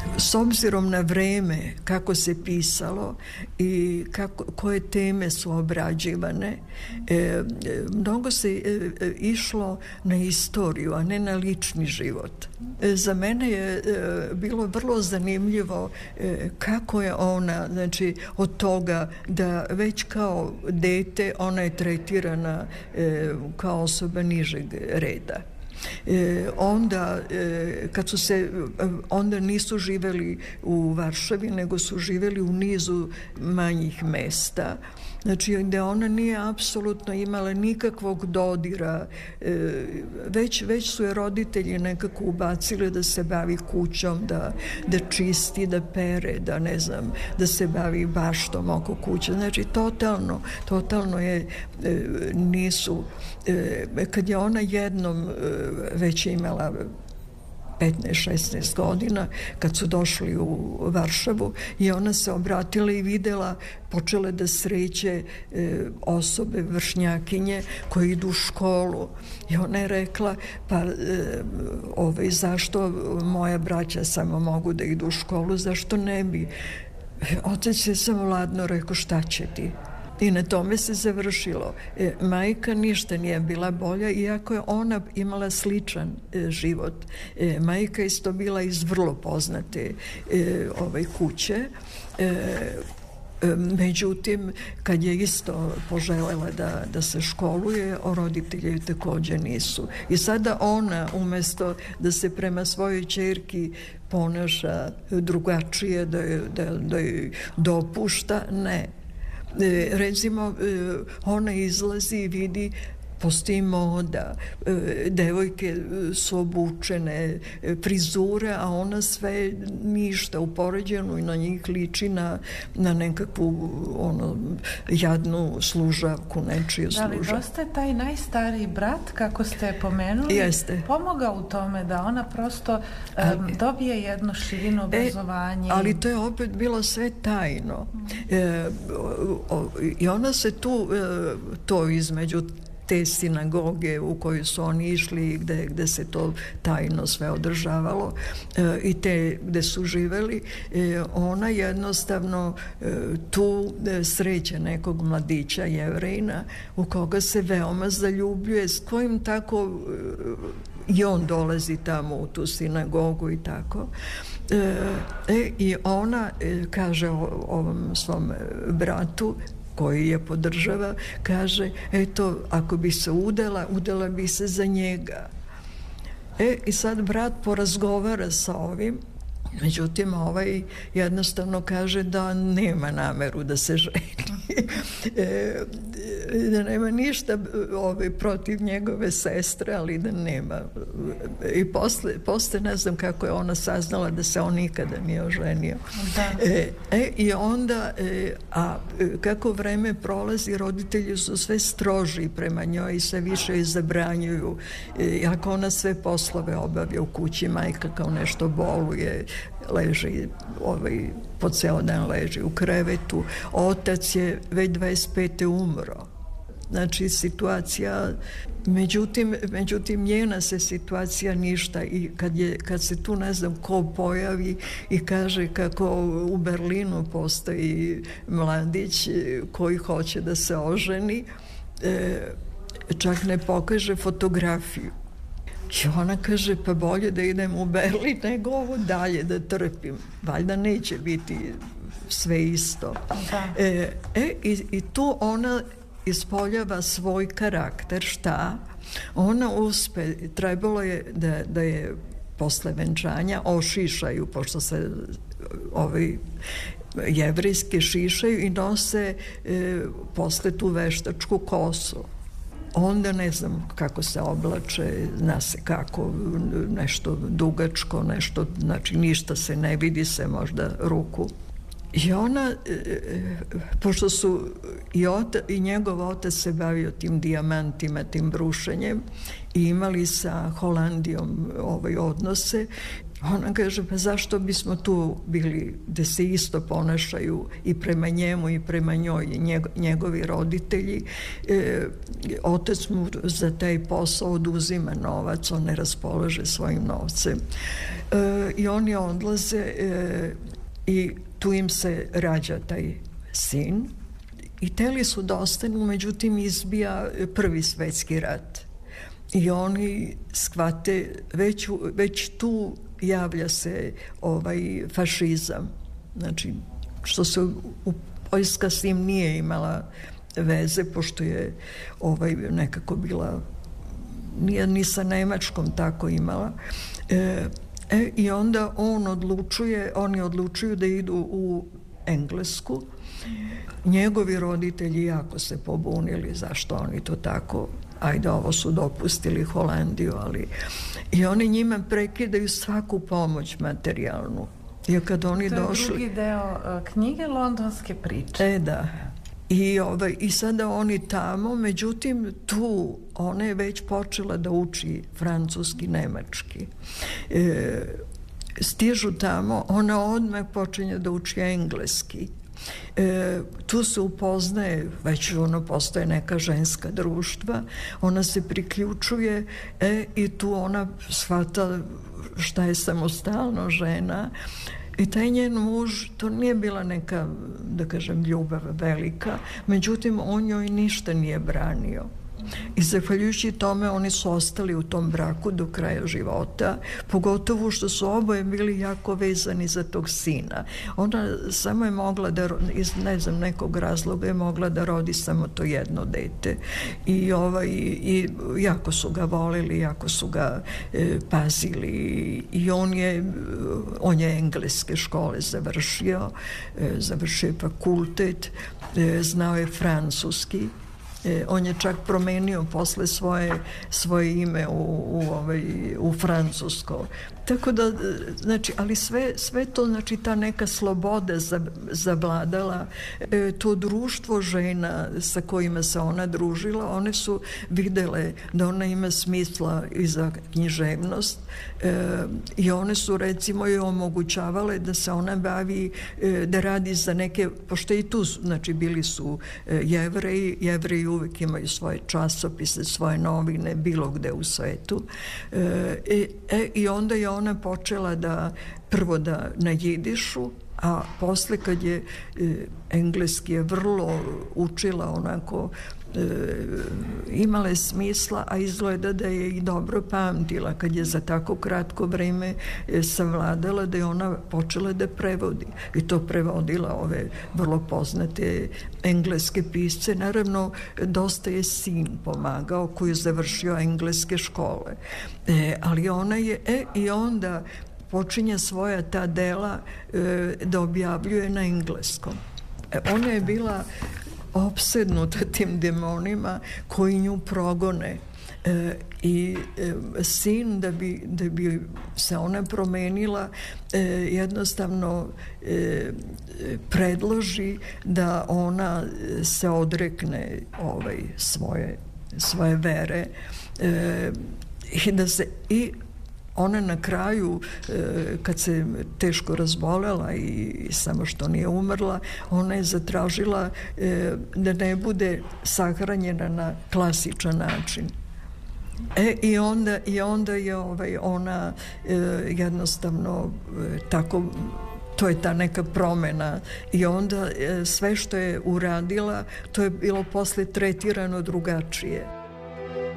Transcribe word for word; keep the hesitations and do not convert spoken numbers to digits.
S obzirom na vreme kako se pisalo i kako, koje teme su obrađivane, e, mnogo se e, išlo na istoriju, a ne na lični život. E, za mene je e, bilo vrlo zanimljivo e, kako je ona, znači od toga da već kao dete ona je tretirana e, kao osoba nižeg reda. E, onda e, kad su se onda nisu živeli u Varšavi, nego su živeli u nizu manjih mesta, znači gde ona nije apsolutno imala nikakvog dodira, e, već, već su je roditelji nekako ubacili da se bavi kućom, da, da čisti, da pere, da ne znam, da se bavi baštom oko kuće, znači totalno totalno je e, nisu e, kad je ona jednom e, već je imala petnaest šesnaest godina kad su došli u Varšavu i ona se obratila i videla, počela da sreće e, osobe, vršnjakinje koje idu u školu i ona je rekla pa e, ovaj, zašto moja braća samo mogu da idu u školu, zašto ne bi? Otac je samo ladno rekao šta će ti? I na tome se završilo. E, majka ništa nije bila bolja, iako je ona imala sličan e, život. E, majka isto bila iz vrlo poznate e, ovaj, kuće. E, Međutim, kad je isto poželela da, da se školuje, roditelji također nisu. I sada ona, umjesto da se prema svojoj ćerki ponaša drugačije, da je, da, da je dopušta, ne. E, recimo, e, ona izlazi i vidi postoji moda, e, devojke su obučene, e, frizure, a ona sve ništa, upoređenu i na njih liči na, na nekakvu ono, jadnu služavku, nečiju služavku. Da li dosta je taj najstariji brat, kako ste pomenuli, Jeste. pomogao u tome da ona prosto um, dobije jedno širino obrazovanje? E, ali to je opet bilo sve tajno. E, o, o, I ona se tu, e, to između te sinagoge u koju su oni išli, gde, gde se to tajno sve održavalo e, i te gde su živeli, e, ona jednostavno e, tu e, sreće nekog mladića Jevrejna u koga se veoma zaljubljuje, s kojim tako e, i on dolazi tamo u tu sinagogu i tako. E, e, i ona e, kaže o, ovom svom bratu koji je podržava, kaže, eto, ako bi se udala, udala bi se za njega. E, i sad brat porazgovara sa ovim, međutim, ovaj jednostavno kaže da nema nameru da se ženi. e, da nema ništa ovaj, protiv njegove sestre, ali da nema. I posle, posle ne znam kako je ona saznala da se on nikada nije oženio. E, e, I onda, e, a kako vreme prolazi, roditelji su sve stroži prema njoj i sve više je zabranjuju. E, ako ona sve poslove obavlja u kući, majka kao nešto boluje, leži, ovaj, po ceo dan leži u krevetu. Otac je već dvadeset pete umro. Znači, situacija, međutim, međutim, njena se situacija ništa i kad, je, kad se tu ne znam ko pojavi i kaže kako u Berlinu postoji mladić koji hoće da se oženi, e, čak ne pokaže fotografiju. I ona kaže, pa bolje da idem u Berlin nego ovo dalje da trpim. Valjda neće biti sve isto. E, e, i, i tu ona ispoljava svoj karakter. Šta? Ona uspe, trebalo je da, da je posle venčanja ošišaju, pošto se ovaj jevrejski šišaju i nose e, posle tu veštačku kosu. Onda ne znam kako se oblače, zna se kako, nešto dugačko, nešto, znači ništa se ne vidi, se možda ruku. I ona, pošto su i, ota, i njegov otac se bavio tim dijamantima, tim brušenjem i imali sa Holandijom ovaj odnose, ona kaže, pa zašto bismo tu bili da se isto ponašaju i prema njemu i prema njoj i njeg, njegovi roditelji. E, otac mu za taj posao oduzima novac, on ne raspolaže svojim novcem. E, i oni odlaze e, i tu im se rađa taj sin i teli su da ostanu, međutim izbija prvi svetski rat i oni shvate već, već tu javlja se ovaj fašizam, znači što se u Poljska s tim nije imala veze, pošto je ovaj nekako bila nije ni sa Nemačkom tako imala. E, e, i onda on odlučuje, oni odlučuju da idu u Englesku. Njegovi roditelji jako se pobunili zašto oni to tako, ajde ovo su dopustili Holandiju, ali i oni njima prekidaju svaku pomoć materijalnu. I kad oni to je došli, drugi deo uh, knjige Londonske priče. E da. I, ovaj, I sada oni tamo, međutim tu ona je već počela da uči francuski, nemački. E, stižu tamo, ona odmah počinje da uči engleski. E, tu se upoznaje, već ono postoje neka ženska društva, ona se priključuje e, i tu ona shvata šta je samostalno žena. I taj njen muž, to nije bila neka, da kažem, ljubav velika, međutim, on joj ništa nije branio. I zahvaljujući tome oni su ostali u tom braku do kraja života, pogotovo što su oboje bili jako vezani za tog sina. Ona samo je mogla da, iz ne znam nekog razloga je mogla da rodi samo to jedno dete. I, ovaj, i jako su ga volili, jako su ga e, pazili i on je, on je engleske škole završio, e, završio je fakultet, e, znao je francuski. E, on je čak promenio posle svoje, svoje ime u, u, ovaj, u francusko. Tako da, znači, ali sve, sve to, znači, ta neka sloboda zavladala, e, to društvo žena sa kojima se ona družila, one su videle da ona ima smisla i za književnost e, i one su, recimo, joj omogućavale da se ona bavi, e, da radi za neke, pošto i tu, znači, bili su e, Jevreji, Jevreji uvijek imaju svoje časopise, svoje novine, bilo gde u svetu. E, e, I onda je ona počela da, prvo da na jidišu, a posle kad je e, engleski je vrlo učila onako, e, imala je smisla, a izgleda da je i dobro pamtila kad je za tako kratko vreme e, savladala, da je ona počela da prevodi. I to prevodila ove vrlo poznate engleske pisce. Naravno, dosta je sin pomagao koji je završio engleske škole. E, ali ona je, e, i onda počinje svoja ta dela e, da objavljuje na engleskom. E, ona je bila opsednuta tim demonima koji nju progone. E, i e, sin da bi, da bi se ona promenila e, jednostavno e, predloži da ona se odrekne ovaj, svoje, svoje vere e, i da se i ona na kraju, kad se teško razbolela i samo što nije umrla, ona je zatražila da ne bude sahranjena na klasičan način. E, i, onda, i onda je ovaj, ona jednostavno tako, to je ta neka promena i onda sve što je uradila, to je bilo posle tretirano drugačije.